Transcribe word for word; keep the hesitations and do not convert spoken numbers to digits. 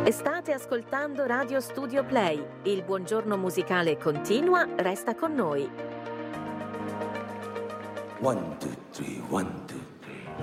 State ascoltando Radio Studio Play. Il buongiorno musicale continua, resta con noi. One, two, three, one, two, three.